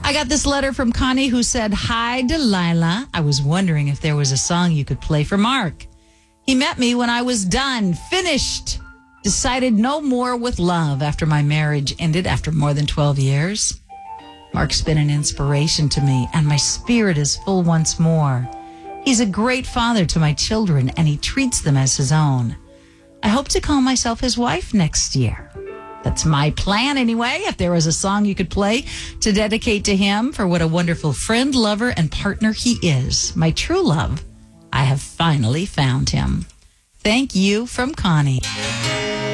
I got this letter from Connie who said, "Hi, Delilah. I was wondering if there was a song you could play for Mark. He met me when I was done, finished, decided no more with love after my marriage ended after more than 12 years. Mark's been an inspiration to me, and my spirit is full once more. He's a great father to my children, and he treats them as his own. I hope to call myself his wife next year. That's my plan anyway. If there was a song you could play to dedicate to him for what a wonderful friend, lover, and partner he is. My true love. I have finally found him. Thank you from Connie."